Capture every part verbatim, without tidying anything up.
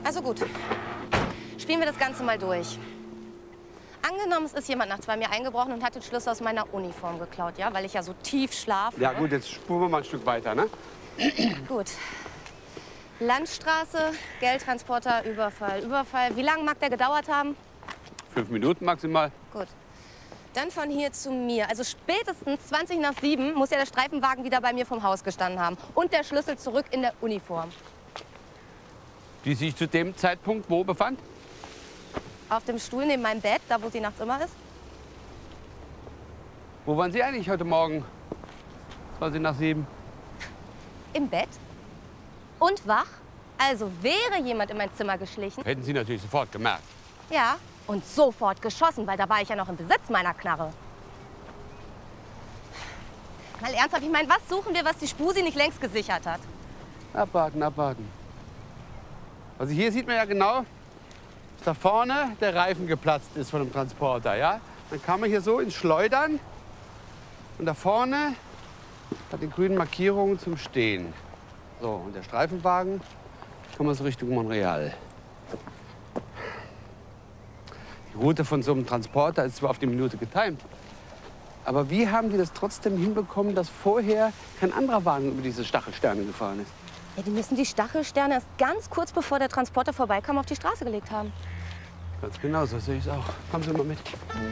Also gut, spielen wir das Ganze mal durch. Angenommen, es ist jemand nachts bei mir eingebrochen und hat den Schlüssel aus meiner Uniform geklaut, ja? Weil ich ja so tief schlafe. Ja gut, jetzt spuren wir mal ein Stück weiter, ne? Gut. Landstraße, Geldtransporter, Überfall. Überfall, wie lange mag der gedauert haben? Fünf Minuten maximal. Gut. Dann von hier zu mir. Also spätestens zwanzig nach sieben muss ja der Streifenwagen wieder bei mir vom Haus gestanden haben. Und der Schlüssel zurück in der Uniform. Die sich zu dem Zeitpunkt wo befand? Auf dem Stuhl neben meinem Bett, da wo sie nachts immer ist. Wo waren Sie eigentlich heute Morgen? zwanzig nach sieben. Im Bett. Und wach. Also wäre jemand in mein Zimmer geschlichen. Hätten Sie natürlich sofort gemerkt. Ja. Und sofort geschossen, weil da war ich ja noch im Besitz meiner Knarre. Mal ernsthaft, ich meine, was suchen wir, was die Spusi nicht längst gesichert hat? Abwarten, abwarten. Also hier sieht man ja genau, dass da vorne der Reifen geplatzt ist von dem Transporter, ja? Dann kann man hier so ins Schleudern und da vorne hat die grünen Markierungen zum Stehen. So, und der Streifenwagen kann man so Richtung Montreal. Die Route von so einem Transporter ist zwar auf die Minute getimt, aber wie haben die das trotzdem hinbekommen, dass vorher kein anderer Wagen über diese Stachelsterne gefahren ist? Ja, die müssen die Stachelsterne erst ganz kurz bevor der Transporter vorbeikam auf die Straße gelegt haben. Ganz genau, so sehe ich es auch. Kommen Sie mal mit.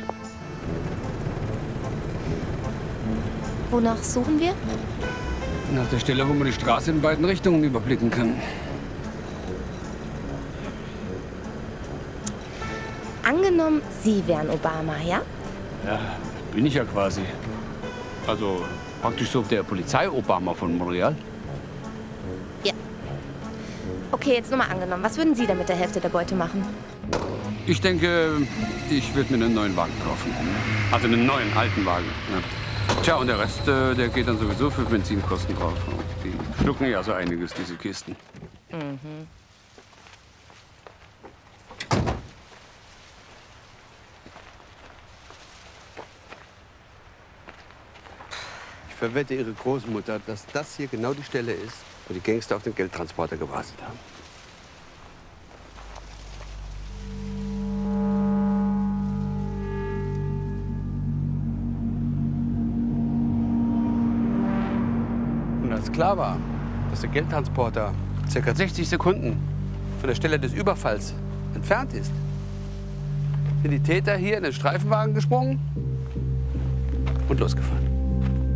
Wonach suchen wir? Nach der Stelle, wo man die Straße in beiden Richtungen überblicken kann. Angenommen, Sie wären Obama, ja? Ja, bin ich ja quasi. Also praktisch so der Polizei-Obama von Montreal. Ja. Okay, jetzt nochmal angenommen. Was würden Sie denn mit der Hälfte der Beute machen? Ich denke, ich würde mir einen neuen Wagen kaufen. Also einen neuen, alten Wagen. Ja. Tja, und der Rest, äh, der geht dann sowieso für Benzinkosten drauf. Die schlucken ja so einiges, diese Kisten. Mhm. Ich verwette Ihre Großmutter, dass das hier genau die Stelle ist, wo die Gangster auf den Geldtransporter gewartet haben. Und als klar war, dass der Geldtransporter ca. sechzig Sekunden von der Stelle des Überfalls entfernt ist, sind die Täter hier in den Streifenwagen gesprungen und losgefahren.